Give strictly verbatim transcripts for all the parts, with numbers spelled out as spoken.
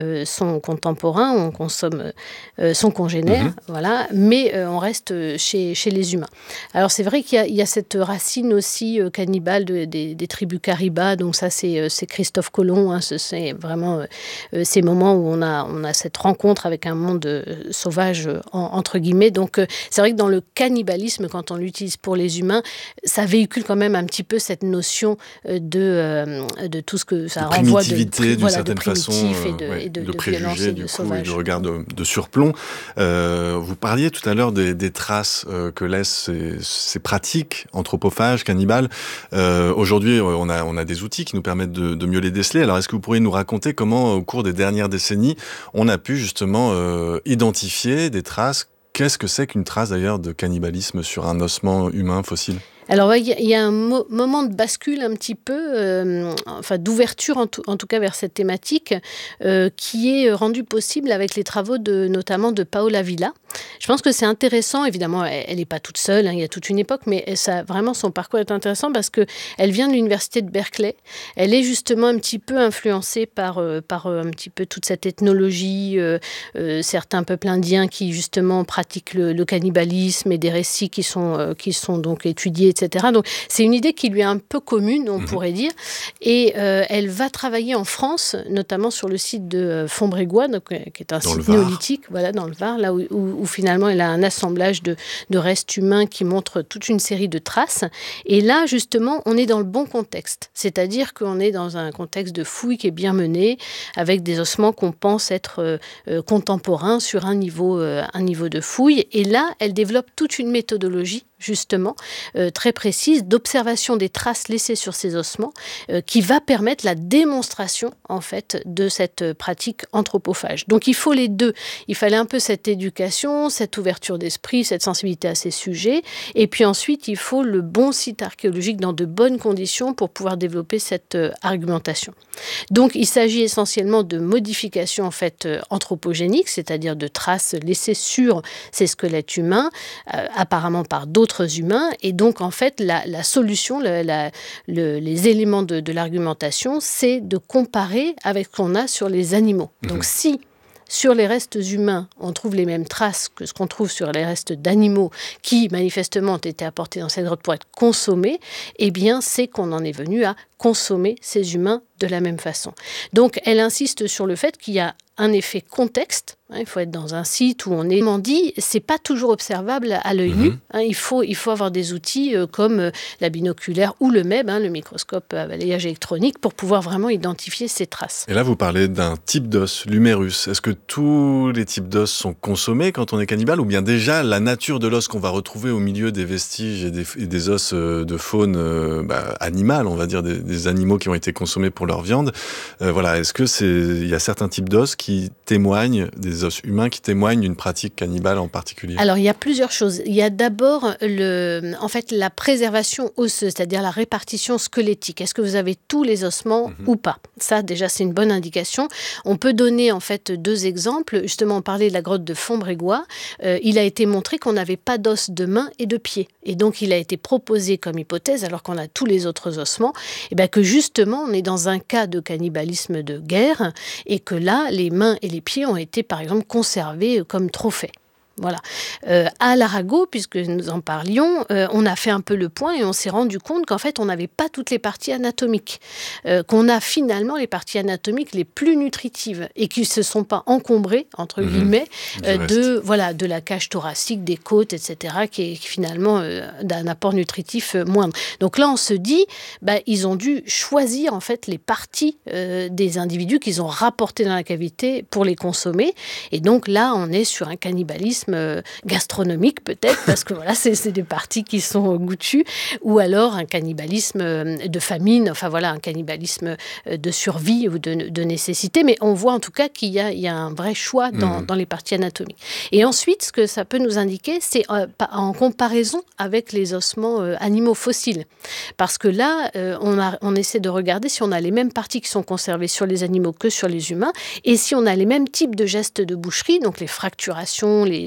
euh, son contemporain, on consomme euh, son congénère, mmh. voilà, mais euh, on reste chez, chez les humains. Alors c'est vrai qu'il y a, il y a cette racine aussi euh, cannibale de, des, des tribus Caribas, donc ça c'est, c'est Christophe Colomb, hein, c'est vraiment euh, ces moments où on a, on a cette rencontre avec un monde euh, sauvage, euh, en, entre guillemets. Donc euh, c'est vrai que dans le cannibalisme, quand on l'utilise pour les humains, ça véhicule quand même un petit peu cette notion euh, de, euh, de tout ce que ça de renvoie de, d'une voilà, certaine de façon, et de, euh, ouais, et de, de, de préjugés, de du coup, sauvage. et de regard de, de surplomb. Euh, vous parliez tout à l'heure des, des traces euh, que laissent ces, ces pratiques anthropophages, cannibales. Euh, aujourd'hui, on a, on a des outils qui nous permettent de, de mieux les déceler. Alors, est-ce que vous pourriez nous raconter comment, au cours des dernières décennies, on a pu justement euh, identifier des traces? Qu'est-ce que c'est qu'une trace d'ailleurs de cannibalisme sur un ossement humain fossile? Alors, il y, y a un mo- moment de bascule un petit peu, euh, enfin d'ouverture en, tout- en tout cas vers cette thématique, euh, qui est rendu possible avec les travaux de, notamment de Paola Villa. Je pense que c'est intéressant, évidemment, elle n'est pas toute seule, hein, il y a toute une époque, mais ça, vraiment son parcours est intéressant parce qu'elle vient de l'université de Berkeley. Elle est justement un petit peu influencée par, euh, par euh, un petit peu toute cette ethnologie, euh, euh, certains peuples indiens qui justement pratiquent le, le cannibalisme et des récits qui sont, euh, qui sont donc étudiés, et cetera. Donc c'est une idée qui lui est un peu commune, on mmh. pourrait dire. Et euh, elle va travailler en France, notamment sur le site de Fontbrégois, donc, euh, qui est un dans site néolithique, voilà, dans le Var, là où, où, où finalement elle a un assemblage de, de restes humains qui montre toute une série de traces. Et là, justement, on est dans le bon contexte. C'est-à-dire qu'on est dans un contexte de fouille qui est bien mené, avec des ossements qu'on pense être euh, euh, contemporains sur un niveau, euh, un niveau de fouille. Et là, elle développe toute une méthodologie justement, euh, très précise, d'observation des traces laissées sur ces ossements, euh, qui va permettre la démonstration, en fait, de cette pratique anthropophage. Donc, il faut les deux. Il fallait un peu cette éducation, cette ouverture d'esprit, cette sensibilité à ces sujets, et puis ensuite, il faut le bon site archéologique dans de bonnes conditions pour pouvoir développer cette euh, argumentation. Donc, il s'agit essentiellement de modifications, en fait, euh, anthropogéniques, c'est-à-dire de traces laissées sur ces squelettes humains, euh, apparemment par d'autres humains, et donc en fait la, la solution, la, la, le, les éléments de, de l'argumentation, c'est de comparer avec ce qu'on a sur les animaux. Mmh. Donc si sur les restes humains, on trouve les mêmes traces que ce qu'on trouve sur les restes d'animaux qui manifestement ont été apportés dans cette grotte pour être consommés, eh bien c'est qu'on en est venu à consommer ces humains de la même façon. Donc elle insiste sur le fait qu'il y a un effet contexte. Hein, il faut être dans un site où on est dit, c'est pas toujours observable à l'œil mmh. nu. Hein, il faut il faut avoir des outils euh, comme euh, la binoculaire ou le M E B, hein, le microscope à balayage électronique, pour pouvoir vraiment identifier ces traces. Et là, vous parlez d'un type d'os, l'humérus. Est-ce que tous les types d'os sont consommés quand on est cannibale, ou bien déjà la nature de l'os qu'on va retrouver au milieu des vestiges et des, et des os euh, de faune euh, bah, animale, on va dire des, des animaux qui ont été consommés pour leur viande. Euh, voilà, est-ce que c'est il y a certains types d'os qui témoignent, des os humains qui témoignent d'une pratique cannibale en particulier? Alors, il y a plusieurs choses. Il y a d'abord le, en fait, la préservation osseuse, c'est-à-dire la répartition squelettique. Est-ce que vous avez tous les ossements mmh. ou pas? Ça, déjà, c'est une bonne indication. On peut donner, en fait, deux exemples. Justement, on parlait de la grotte de Fontbrégois. Euh, il a été montré qu'on n'avait pas d'os de main et de pied. Et donc, il a été proposé comme hypothèse, alors qu'on a tous les autres ossements, eh bien, que justement, on est dans un cas de cannibalisme de guerre et que là, les mains et les pieds ont été, par exemple, conservés comme trophées. Voilà. Euh, à l'Arago, puisque nous en parlions, euh, on a fait un peu le point et on s'est rendu compte qu'en fait, on n'avait pas toutes les parties anatomiques, euh, qu'on a finalement les parties anatomiques les plus nutritives et qui ne se sont pas encombrées, entre mmh, guillemets, euh, de, voilà, de la cage thoracique, des côtes, et cetera, qui est finalement euh, d'un apport nutritif euh, moindre. Donc là, on se dit, bah, ils ont dû choisir en fait les parties euh, des individus qu'ils ont rapportées dans la cavité pour les consommer. Et donc là, on est sur un cannibalisme gastronomique peut-être, parce que voilà, c'est, c'est des parties qui sont goûtues, ou alors un cannibalisme de famine, enfin voilà, un cannibalisme de survie ou de, de nécessité, mais on voit en tout cas qu'il y a, il y a un vrai choix dans, mmh. dans les parties anatomiques. Et ensuite, ce que ça peut nous indiquer, c'est euh, en comparaison avec les ossements euh, animaux fossiles, parce que là, euh, on, a, on essaie de regarder si on a les mêmes parties qui sont conservées sur les animaux que sur les humains, et si on a les mêmes types de gestes de boucherie, donc les fracturations, les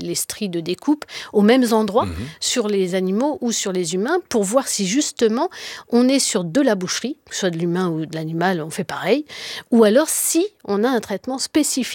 les stries de découpe aux mêmes endroits Mmh. sur les animaux ou sur les humains pour voir si justement on est sur de la boucherie, que ce soit de l'humain ou de l'animal, on fait pareil, ou alors si on a un traitement spécifique